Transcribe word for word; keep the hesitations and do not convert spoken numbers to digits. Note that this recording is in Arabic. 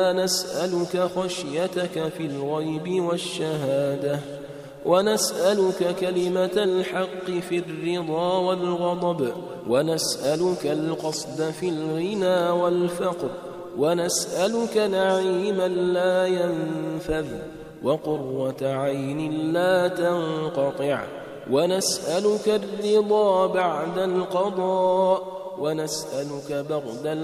نسألك خشيتك في الغيب والشهادة، ونسألك كلمة الحق في الرضا والغضب، ونسألك القصد في الغنى والفقر، ونسألك نعيما لا ينفذ وقرة عين لا تنقطع، ونسألك الرضا بعد القضاء، ونسألك برد